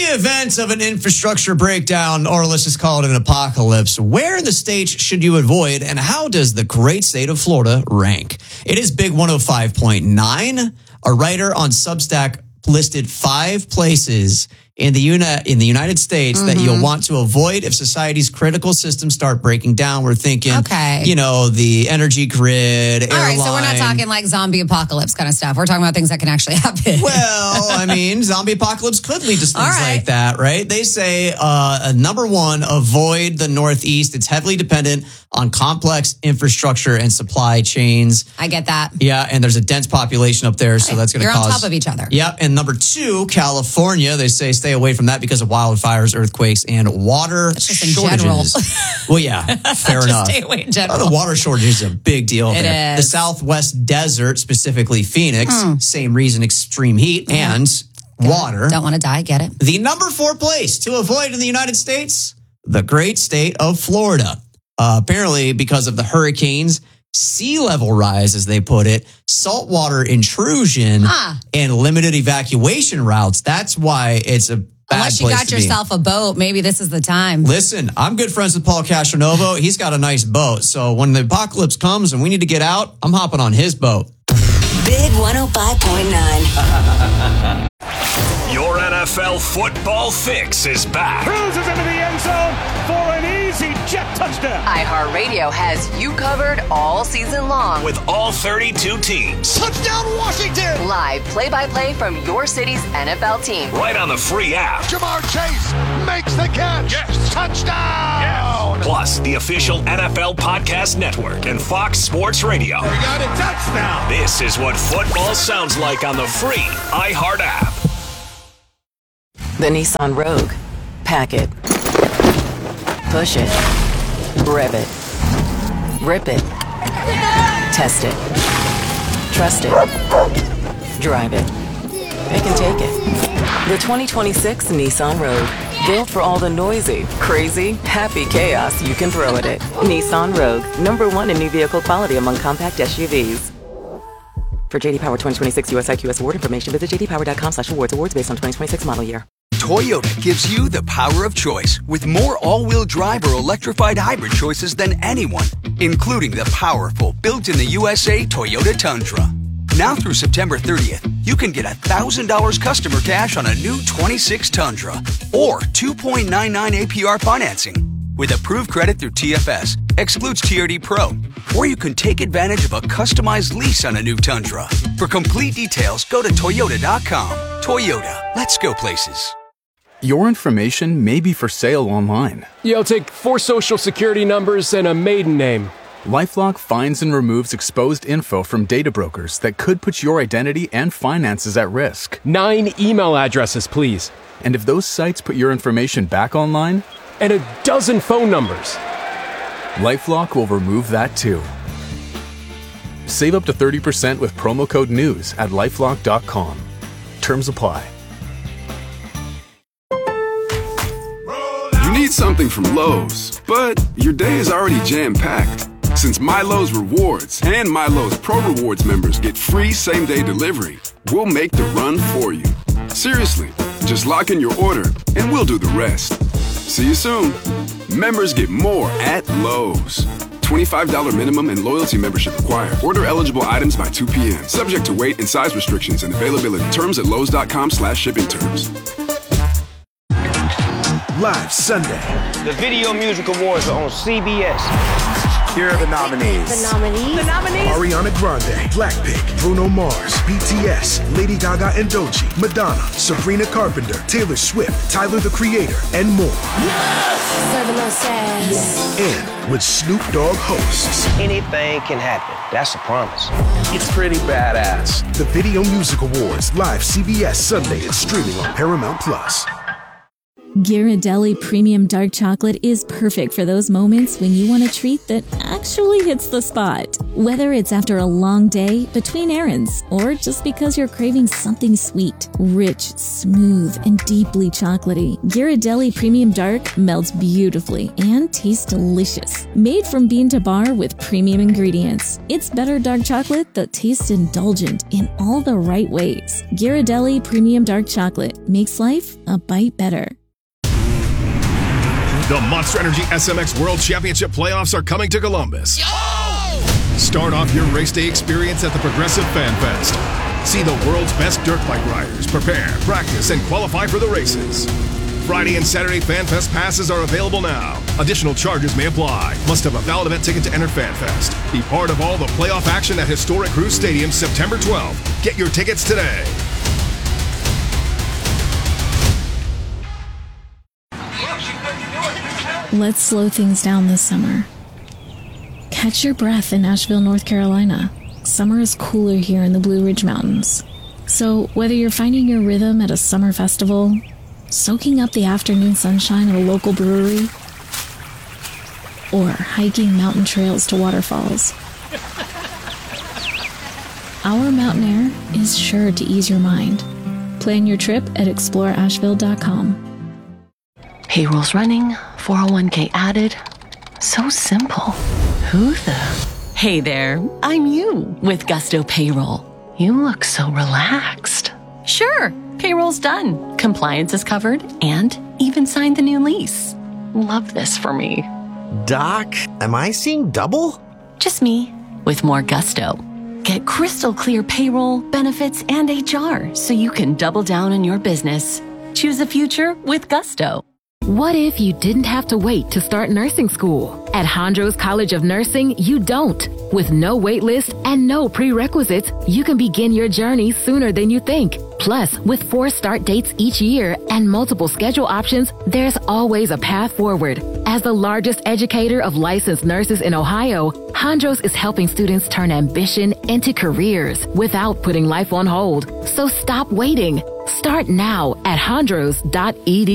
event of an infrastructure breakdown, or let's just call it an apocalypse, where in the state should you avoid, and how does the great state of Florida rank? It is Big 105.9. A writer on Substack listed 5 places in the United States that you'll want to avoid if society's critical systems start breaking down. We're thinking, the energy grid, airline. All right, so we're not talking like zombie apocalypse kind of stuff. We're talking about things that can actually happen. Well, I mean, zombie apocalypse could lead to things like that, right? They say, number 1, avoid the Northeast. It's heavily dependent on complex infrastructure and supply chains. I get that. Yeah, and there's a dense population up there, so that's going to cause... You're on top of each other. Yep, and number 2, California. They say stay away from that because of wildfires, earthquakes, and water shortages. Well, yeah, fair enough. Stay away in general. The water shortage is a big deal there. Is. The Southwest Desert, specifically Phoenix, same reason, extreme heat and water. Don't want to die, get it. The number 4 place to avoid in the United States, the great state of Florida. Apparently, because of the hurricanes, sea level rise, as they put it, saltwater intrusion, and limited evacuation routes. That's why it's a bad Unless you place got to yourself a boat, maybe this is the time. Listen, I'm good friends with Paul Castronovo. He's got a nice boat. So when the apocalypse comes and we need to get out, I'm hopping on his boat. Big 105.9. Your NFL football fix is back. Cruises into the end zone for an easy jet touchdown. iHeartRadio has you covered all season long. With all 32 teams. Touchdown Washington! Live play-by-play from your city's NFL team. Right on the free app. Jamar Chase makes the catch. Yes. Touchdown! Yes. Plus, the official NFL Podcast Network and Fox Sports Radio. We got a touchdown. This is what football sounds like on the free iHeart app. The Nissan Rogue. Pack it. Push it. Rev it. Rip it. Test it. Trust it. Drive it. Pick and take it. The 2026 Nissan Rogue. Built for all the noisy, crazy, happy chaos you can throw at it. Nissan Rogue. #1 in new vehicle quality among compact SUVs. For JD Power 2026 US IQS award information, visit jdpower.com/awards. Awards based on 2026 model year. Toyota gives you the power of choice with more all-wheel drive or electrified hybrid choices than anyone, including the powerful built-in-the-USA Toyota Tundra. Now through September 30th, you can get $1,000 customer cash on a new 26 Tundra or 2.99 APR financing with approved credit through TFS, excludes TRD Pro, or you can take advantage of a customized lease on a new Tundra. For complete details, go to Toyota.com. Toyota, let's go places. Your information may be for sale online. I'll take 4 social security numbers and a maiden name. LifeLock finds and removes exposed info from data brokers that could put your identity and finances at risk. 9 email addresses, please. And if those sites put your information back online... and a dozen phone numbers. LifeLock will remove that too. Save up to 30% with promo code NEWS at LifeLock.com. Terms apply. You need something from Lowe's, but your day is already jam-packed. Since MyLowe's Rewards and MyLowe's Pro Rewards members get free same-day delivery, we'll make the run for you. Seriously, just lock in your order and we'll do the rest. See you soon. Members get more at Lowe's. $25 minimum and loyalty membership required. Order eligible items by 2 p.m. Subject to weight and size restrictions and availability. Terms at lowes.com/shipping terms. Live Sunday. The Video Music Awards are on CBS. Here are the nominees. Ariana Grande, Blackpink, Bruno Mars, BTS, Lady Gaga and Doechii, Madonna, Sabrina Carpenter, Taylor Swift, Tyler the Creator, and more. And with Snoop Dogg hosts. Anything can happen. That's a promise. It's pretty badass. The Video Music Awards, live CBS Sunday and streaming on Paramount+. Ghirardelli Premium Dark Chocolate is perfect for those moments when you want a treat that actually hits the spot. Whether it's after a long day, between errands, or just because you're craving something sweet, rich, smooth, and deeply chocolatey, Ghirardelli Premium Dark melts beautifully and tastes delicious. Made from bean to bar with premium ingredients, it's better dark chocolate that tastes indulgent in all the right ways. Ghirardelli Premium Dark Chocolate makes life a bite better. The Monster Energy SMX World Championship playoffs are coming to Columbus. Start off your race day experience at the Progressive Fan Fest. See the world's best dirt bike riders prepare, practice, and qualify for the races. Friday and Saturday Fan Fest passes are available now. Additional charges may apply. Must have a valid event ticket to enter Fan Fest. Be part of all the playoff action at historic Cruise Stadium September 12th. Get your tickets today. Let's slow things down this summer. Catch your breath in Asheville, North Carolina. Summer is cooler here in the Blue Ridge Mountains. So whether you're finding your rhythm at a summer festival, soaking up the afternoon sunshine at a local brewery, or hiking mountain trails to waterfalls, our mountain air is sure to ease your mind. Plan your trip at exploreasheville.com. Payroll's running, 401k added. So simple. Who the? Hey there, I'm you with Gusto Payroll. You look so relaxed. Sure, payroll's done. Compliance is covered and even signed the new lease. Love this for me. Doc, am I seeing double? Just me with more gusto. Get crystal clear payroll, benefits, and HR so you can double down on your business. Choose a future with Gusto. What if you didn't have to wait to start nursing school? At Hondros College of Nursing, you don't. With no wait list and no prerequisites, you can begin your journey sooner than you think. Plus, with 4 start dates each year and multiple schedule options, there's always a path forward. As the largest educator of licensed nurses in Ohio, Hondros is helping students turn ambition into careers without putting life on hold. So stop waiting. Start now at hondros.edu.